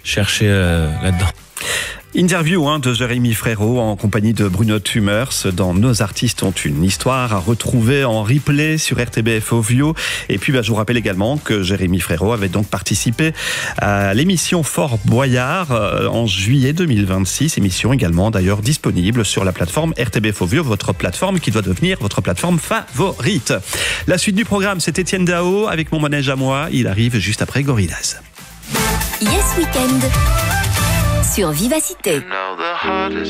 chercher là-dedans. Interview de Jérémy Frérot en compagnie de Bruno Tumers dans Nos artistes ont une histoire à retrouver en replay sur RTBF Ovio. Et puis je vous rappelle également que Jérémy Frérot avait donc participé à l'émission Fort Boyard en juillet 2026. Émission également d'ailleurs disponible sur la plateforme RTBF Ovio, votre plateforme qui doit devenir votre plateforme favorite. La suite du programme, c'est Étienne Dao avec Mon manège à moi. Il arrive juste après Gorillaz. Yes Weekend sur Vivacité.